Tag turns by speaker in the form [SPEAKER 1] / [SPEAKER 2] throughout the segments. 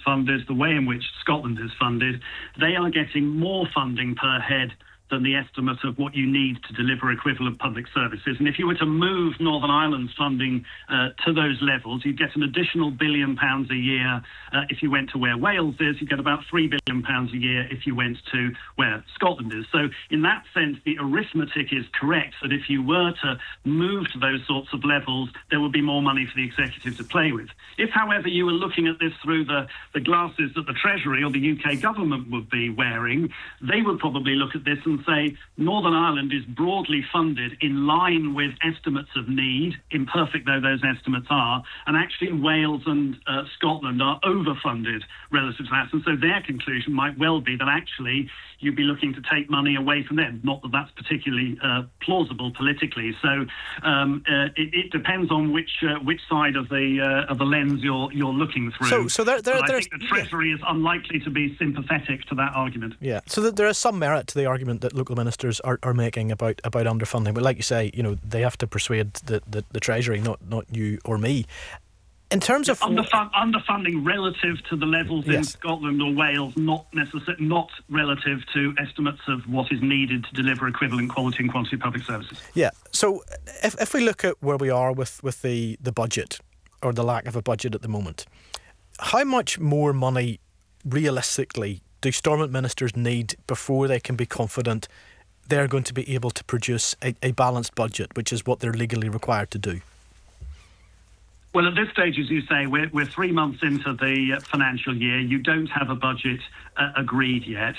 [SPEAKER 1] funded, the way in which Scotland is funded, they are getting more funding per head than the estimate of what you need to deliver equivalent public services. And if you were to move Northern Ireland's funding to those levels, you'd get an additional £1 billion a year if you went to where Wales is. You'd get about £3 billion a year if you went to where Scotland is. So in that sense, the arithmetic is correct that if you were to move to those sorts of levels, there would be more money for the executive to play with. If, however, you were looking at this through the glasses that the Treasury or the UK government would be wearing, they would probably look at this and say Northern Ireland is broadly funded in line with estimates of need, imperfect though those estimates are, and actually Wales and Scotland are overfunded relative to that. And so their conclusion might well be that actually you'd be looking to take money away from them. Not that that's particularly plausible politically. So it depends on which side of the lens you're looking through.
[SPEAKER 2] So
[SPEAKER 1] I think the Treasury is unlikely to be sympathetic to that argument.
[SPEAKER 2] Yeah. So there is some merit to the argument that local ministers are making about underfunding. But like you say, they have to persuade the Treasury, not you or me. In terms of
[SPEAKER 1] underfunding relative to the levels in Scotland or Wales, not relative to estimates of what is needed to deliver equivalent quality and quantity public services.
[SPEAKER 2] Yeah. So if we look at where we are with the budget, or the lack of a budget at the moment, how much more money realistically do Stormont ministers need before they can be confident they're going to be able to produce a balanced budget, which is what they're legally required to do?
[SPEAKER 1] Well, at this stage, as you say, we're 3 months into the financial year. You don't have a budget agreed yet.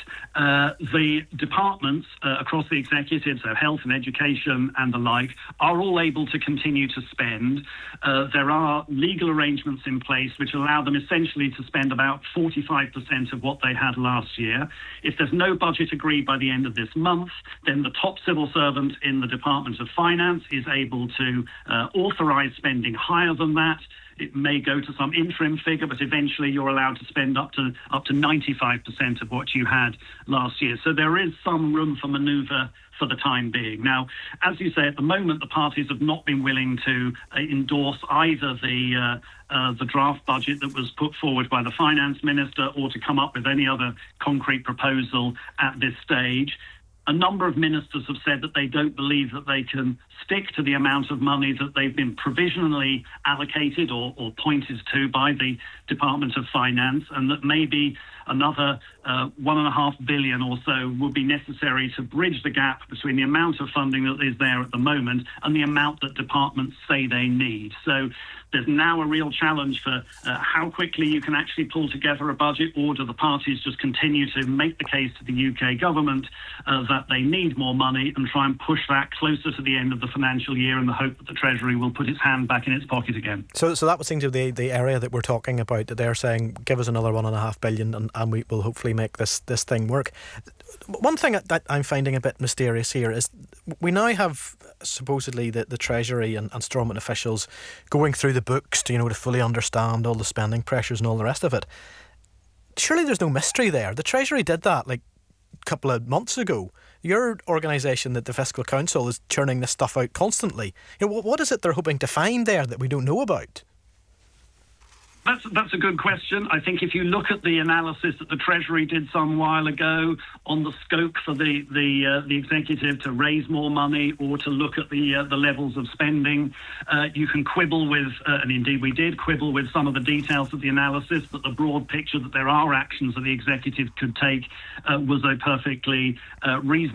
[SPEAKER 1] The departments across the executive, so health and education and the like, are all able to continue to spend. There are legal arrangements in place which allow them essentially to spend about 45% of what they had last year. If there's no budget agreed by the end of this month, then the top civil servant in the Department of Finance is able to authorise spending higher than that. It may go to some interim figure, but eventually you're allowed to spend up to 95% of what you had last year. So there is some room for manoeuvre for the time being. Now, as you say, at the moment, the parties have not been willing to endorse either the draft budget that was put forward by the finance minister or to come up with any other concrete proposal at this stage. A number of ministers have said that they don't believe that they can stick to the amount of money that they've been provisionally allocated or pointed to by the Department of Finance, and that maybe another £1.5 billion or so would be necessary to bridge the gap between the amount of funding that is there at the moment and the amount that departments say they need. So there's now a real challenge for how quickly you can actually pull together a budget, or do the parties just continue to make the case to the UK government that they need more money and try and push that closer to the end of the financial year in the hope that the Treasury will put its hand back in its pocket again.
[SPEAKER 2] So that would seem to be the area that we're talking about, that they're saying, give us another £1.5 billion and we will hopefully make this thing work. One thing that I'm finding a bit mysterious here is we now have supposedly the Treasury and Stormont officials going through the books to fully understand all the spending pressures and all the rest of it. Surely there's no mystery there. The Treasury did that like a couple of months ago. Your organisation, the Fiscal Council, is churning this stuff out constantly. What is it they're hoping to find there that we don't know about?
[SPEAKER 1] That's a good question. I think if you look at the analysis that the Treasury did some while ago on the scope for the executive to raise more money or to look at the levels of spending, you can quibble with, and indeed we did quibble with some of the details of the analysis, but the broad picture that there are actions that the executive could take was a perfectly reasonable